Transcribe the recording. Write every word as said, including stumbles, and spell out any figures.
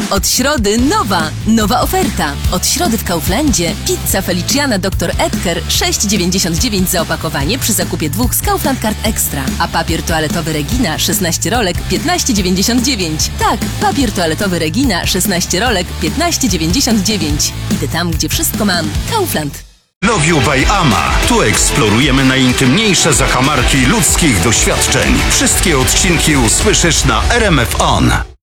Od środy nowa, nowa oferta. Od środy w Kauflandzie pizza Feliciana doktor Edgar sześć dziewięćdziesiąt dziewięć za opakowanie przy zakupie dwóch z Kaufland Card Extra. A papier toaletowy Regina szesnaście rolek piętnaście dziewięćdziesiąt dziewięć. Tak, papier toaletowy Regina szesnaście rolek piętnaście dziewięćdziesiąt dziewięć. Idę tam, gdzie wszystko mam. Kaufland. Love You by Ama. Tu eksplorujemy najintymniejsze zakamarki ludzkich doświadczeń. Wszystkie odcinki usłyszysz na R M F On.